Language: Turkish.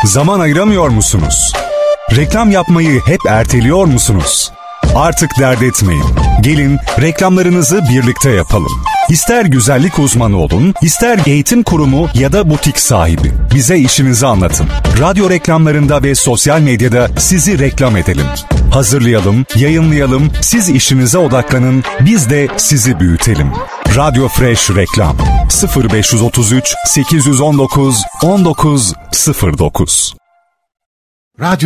Zaman ayıramıyor musunuz? Reklam yapmayı hep erteliyor musunuz? Artık dert etmeyin. Gelin reklamlarınızı birlikte yapalım. İster güzellik uzmanı olun, ister eğitim kurumu ya da butik sahibi. Bize işinizi anlatın. Radyo reklamlarında ve sosyal medyada sizi reklam edelim. Hazırlayalım, yayınlayalım, siz işinize odaklanın, biz de sizi büyütelim. Radyo Fresh Reklam 0533 819 1909. Radyo